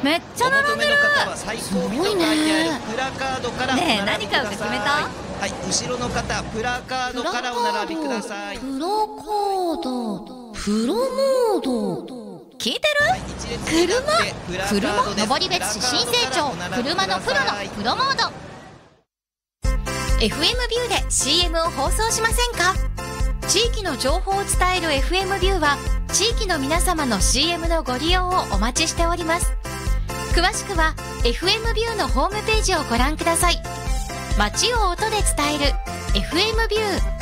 めっちゃ並んでる。 すごいね。プラカードからねえ、何買うか決めた？ はい、後ろの方プラカードからお並びください。 プラカード、プロモード。 聞いてる？車登別市新成長車のプロのプロモード。 FM ビューで CM を放送しませんか？地域の情報を伝える FM ビューは地域の皆様の CM のご利用をお待ちしております。詳しくは FM ビューのホームページをご覧ください。街を音で伝える FM ビュー。